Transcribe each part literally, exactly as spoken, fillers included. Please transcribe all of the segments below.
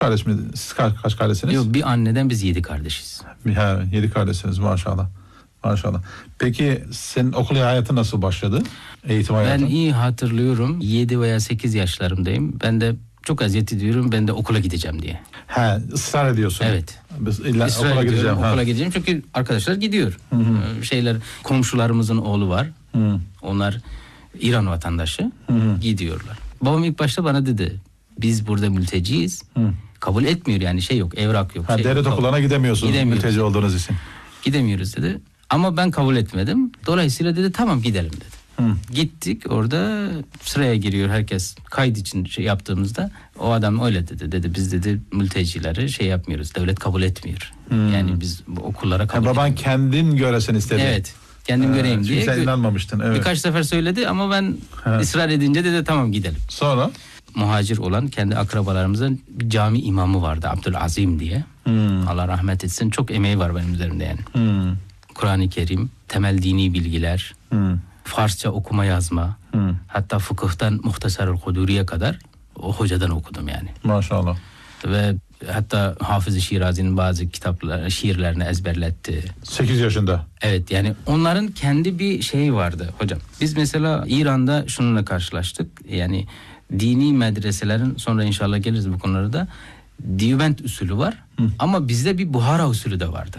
Kardeş mi? Siz kaç, kaç kardeşsiniz? Yok, bir anneden biz yedi kardeşiz. Ha, yedi kardeşsiniz maşallah. Maşallah. Peki senin okul hayatı nasıl başladı? Eğitim hayatı? Ben iyi hatırlıyorum. yedi veya sekiz yaşlarımdayım. Ben de çok eziyet ediyorum. Ben de okula gideceğim diye. He, ısrar ediyorsun. Evet. Biz illa İsrail okula gideceğim. Okula Ha. gideceğim çünkü arkadaşlar gidiyor. Hı hı. Şeyler, komşularımızın oğlu var. Hı. Onlar İran vatandaşı. Hı hı. Gidiyorlar. Babam ilk başta bana dedi, biz burada mülteciyiz. Hı. Kabul etmiyor yani, şey yok, evrak yok. Ha, şey devlet yok. okullarına gidemiyorsunuz mülteci olduğunuz için. Gidemiyoruz dedi. Ama ben kabul etmedim. Dolayısıyla dedi tamam gidelim dedi. Hı. Gittik, orada sıraya giriyor herkes. Kayıt için şey yaptığımızda o adam öyle dedi. Dedi biz dedi mültecileri şey yapmıyoruz. Devlet kabul etmiyor. Hı. Yani biz bu okullara kabul ha, baban etmiyoruz. kendin göresin istedi. Evet. Kendim ee, göreyim diye. Sen inanmamıştın. Evet. Birkaç sefer söyledi ama ben ha. ısrar edince dedi tamam gidelim. Sonra? Muhacir olan kendi akrabalarımızın bir cami imamı vardı, Abdülazim diye. Hmm. Allah rahmet etsin. Çok emeği var benim üzerimde yani. Hmm. Kur'an-ı Kerim, temel dini bilgiler, hmm. Farsça okuma yazma, hmm. hatta fıkıhtan Muhtasarul Kuduri'ye kadar o hocadan okudum yani. Maşallah. Ve hatta Hafız-ı Şirazi'nin bazı kitapları, şiirlerini ezberletti. sekiz yaşında. Evet, yani onların kendi bir şeyi vardı hocam. Biz mesela İran'da şununla karşılaştık. Yani dini medreselerin, sonra inşallah geliriz bu konulara da, Diybent usulü var. Hı. Ama bizde bir Buhara usulü de vardı.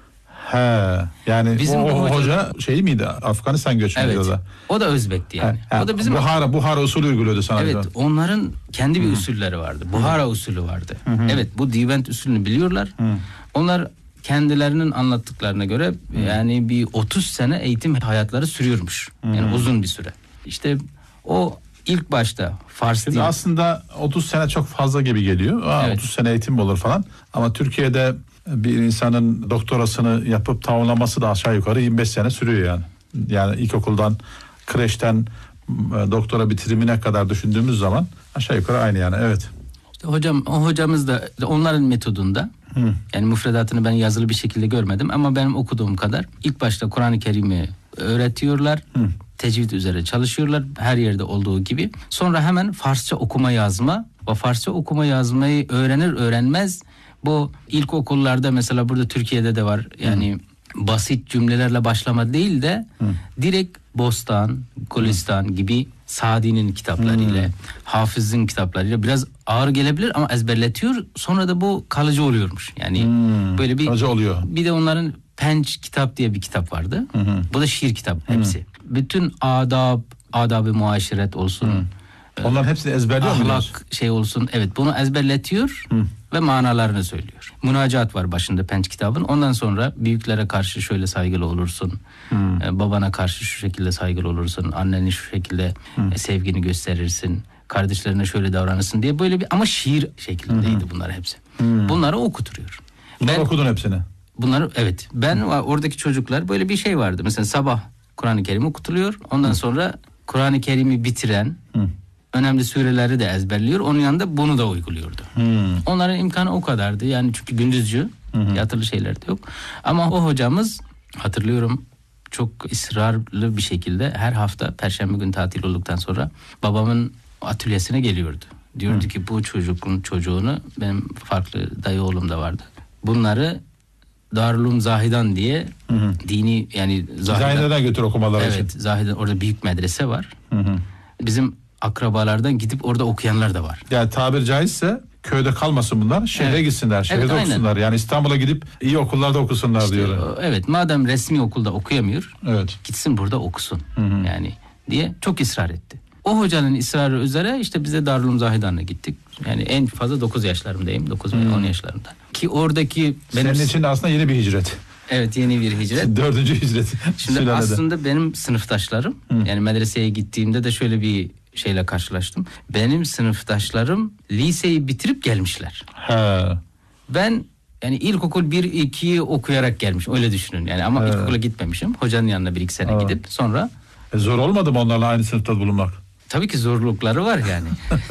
He, yani bizim o, o hoca, hoca şey miydi? Afganistan göçmeni evet, o da. O da Özbek'ti yani. He, he. O da bizim Buhara Buhara usulü uyguluyordu sana. Evet, diyor. onların kendi bir Hı. usulleri vardı. Buhara Hı. usulü vardı. Hı hı. Evet, bu Diybent usulünü biliyorlar. Hı. Onlar kendilerinin anlattıklarına göre Hı. yani bir otuz sene eğitim hayatları sürüyormuş. Hı. Yani uzun bir süre. İşte o İlk başta Fars Şimdi değil. Aslında otuz sene çok fazla gibi geliyor. Aa, evet. otuz sene eğitim olur falan. Ama Türkiye'de bir insanın doktorasını yapıp tamamlaması da aşağı yukarı yirmi beş sene sürüyor yani. Yani ilkokuldan, kreşten doktora bitirimine kadar düşündüğümüz zaman aşağı yukarı aynı yani. Evet. İşte hocam, o hocamız da onların metodunda. Hı. Yani müfredatını ben yazılı bir şekilde görmedim ama benim okuduğum kadar ilk başta Kur'an-ı Kerim'i öğretiyorlar. Hı. Tecvid üzere çalışıyorlar her yerde olduğu gibi. Sonra hemen Farsça okuma yazma ve Farsça okuma yazmayı öğrenir öğrenmez bu ilkokullarda mesela burada Türkiye'de de var. Yani Hı. basit cümlelerle başlama değil de Hı. direkt Bostan, Gülistan Hı. gibi Sadi'nin kitaplarıyla, Hı. Hafız'ın kitaplarıyla biraz ağır gelebilir ama ezberletiyor. Sonra da bu kalıcı oluyormuş. Yani Hı. böyle bir kalıcı oluyor. Bir de onların Penç kitap diye bir kitap vardı. Hı hı. Bu da şiir kitap hepsi. Hı. Bütün adab, adab-ı muaşeret olsun. Hı. Onların hepsini ezberliyor mu? Ahlak şey olsun. Evet, bunu ezberletiyor Hı. ve manalarını söylüyor. Münacat var başında Penç kitabın. Ondan sonra büyüklere karşı şöyle saygılı olursun. Ee, babana karşı şu şekilde saygılı olursun. Anneni şu şekilde e, sevgini gösterirsin. Kardeşlerine şöyle davranırsın diye böyle bir ama şiir şeklindeydi Hı. bunlar hepsi. Hı. Bunları okuturuyor. Bunları ben, okudun hepsini. Bunları evet. Ben oradaki çocuklar böyle bir şey vardı. Mesela sabah Kur'an-ı Kerim okutuluyor. Ondan Hı. sonra Kur'an-ı Kerim'i bitiren Hı. önemli sureleri de ezberliyor. Onun yanında bunu da uyguluyordu. Hı. Onların imkanı o kadardı. Yani çünkü gündüzcü Hı. yatılı şeyler de yok. Ama o hocamız hatırlıyorum çok ısrarlı bir şekilde her hafta Perşembe günü tatil olduktan sonra babamın atölyesine geliyordu. Diyordu Hı. ki bu çocuğun çocuğunu benim farklı dayı oğlum da vardı. Bunları Darülüm Zahidan diye hı hı. dini yani Zahide'den götür okumaları evet, için. Evet, Zahide orada büyük medrese var. Hı hı. Bizim akrabalardan gidip orada okuyanlar da var. Yani tabir caizse köyde kalmasın bunlar, şehre evet. gitsinler, şehirde evet, okusunlar. Yani İstanbul'a gidip iyi okullarda okusunlar işte, diyorlar. Evet, madem resmi okulda okuyamıyor, evet. gitsin burada okusun. Hı hı. Yani diye çok ısrar etti. O hocanın ısrarı üzere işte biz de Darülüm Zahidan'a gittik. Yani en fazla dokuz yaşlarımdayım. dokuz hmm. on yaşlarımda. Ki oradaki... Benim... Senin için aslında yeni bir hicret. Evet, yeni bir hicret. Dördüncü hicret. Şimdi Sülalede. Aslında benim sınıftaşlarım, hmm. yani medreseye gittiğimde de şöyle bir şeyle karşılaştım. Benim sınıftaşlarım liseyi bitirip gelmişler. He. Ben yani ilkokul bir ikiyi okuyarak gelmişim. Öyle düşünün yani ama He. ilkokula gitmemişim. Hocanın yanına bir iki sene He. gidip sonra... E zor olmadı mı onlarla aynı sınıfta bulunmak? Tabii ki zorlukları var yani.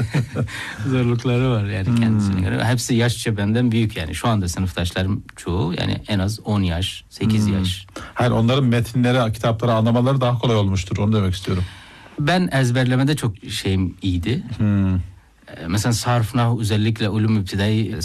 zorlukları var yani hmm. kendisine göre. Hepsi yaşça benden büyük yani. Şu anda sınıftaşlarım çoğu yani en az on yaş, sekiz hmm. yaş. Hayır, onların metinleri, kitapları anlamaları daha kolay olmuştur. Onu demek istiyorum. Ben ezberlemede çok şeyim iyiydi. Hmm. Mesela sarf, nah, özellikle ulum ibtidai